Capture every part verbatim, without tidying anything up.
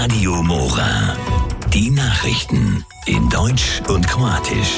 Radio Mora. Die Nachrichten in Deutsch und Kroatisch.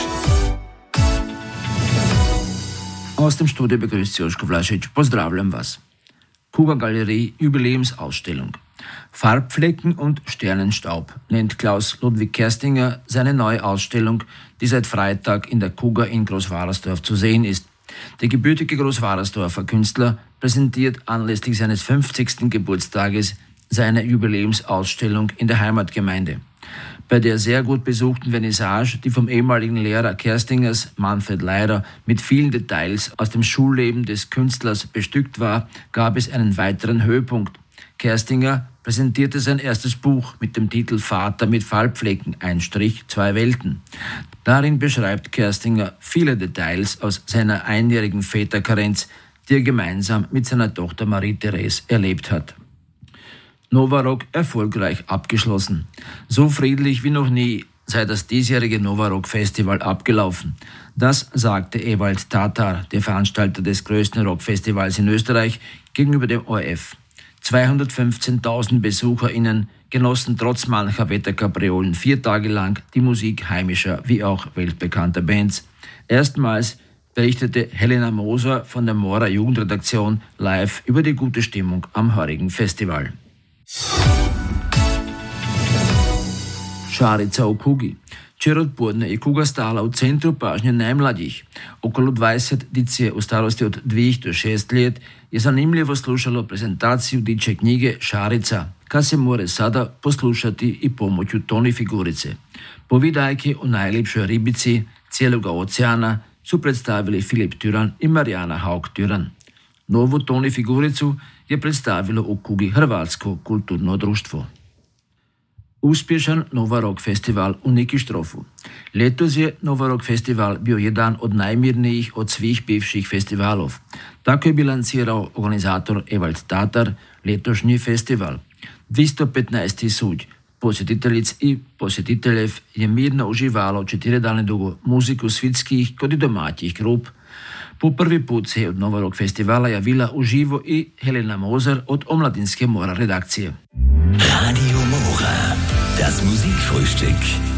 Aus dem Studio begrüßt Joško Vlašić. Pozdravljam vas. Kuga Galerie Jubiläumsausstellung. Farbflecken und Sternenstaub nennt Klaus Ludwig Kerstinger seine neue Ausstellung, die seit Freitag in der Kuga in Großwarersdorf zu sehen ist. Der gebürtige Großwarersdorfer Künstler präsentiert anlässlich seines fünfzigsten Geburtstages seine Jubiläumsausstellung in der Heimatgemeinde. Bei der sehr gut besuchten Vernissage, die vom ehemaligen Lehrer Kerstingers, Manfred Leider, mit vielen Details aus dem Schulleben des Künstlers bestückt war, gab es einen weiteren Höhepunkt. Kerstinger präsentierte sein erstes Buch mit dem Titel Vater mit Farbflecken, ein Strich, zwei Welten. Darin beschreibt Kerstinger viele Details aus seiner einjährigen Väterkarenz, die er gemeinsam mit seiner Tochter Marie-Therese erlebt hat. Novarock erfolgreich abgeschlossen. So friedlich wie noch nie sei das diesjährige Novarock-Festival abgelaufen. Das sagte Ewald Tatar, der Veranstalter des größten Rockfestivals in Österreich, gegenüber dem O R F. zweihundertfünfzehntausend BesucherInnen genossen trotz mancher Wetterkapriolen vier Tage lang die Musik heimischer wie auch weltbekannter Bands. Erstmals berichtete Helena Moser von der Mora Jugendredaktion live über die gute Stimmung am heurigen Festival. Šarica u Kugi. Včeraj odpodne je Kuga stala v centru pažnje najmlađih. Okolo dvajset dice u starosti od dvije do šest let je zanimljivo slušalo prezentaciju diče knjige Šarica, kad se more sada poslušati i pomoću toni figurice. Povidajke o najljepšoj ribici cijeloga oceana su predstavili Filip Tyran i Marijana Haug-Tyran. Novu toni figuricu je predstavilo u Kugi Hrvatsko kulturno društvo. Uspješan Novarock festival u Nikistrofu. Letos je Novarock festival bio jedan od najmirnijih od svih bivših festivalov. Tako je bilancirao organizator Ewald Tatar letošnji festival. dvesto petnaest suđ, posjetiteljic i posjetiteljev je mirno uživalo četiri dane dugo muziku svitskih kod i domaćih grup. Po prvi put se je od Novarock festivala javila uživo i Helena Moser od Omladinske Mora redakcije. Radio Mora, das Musikfrühstück.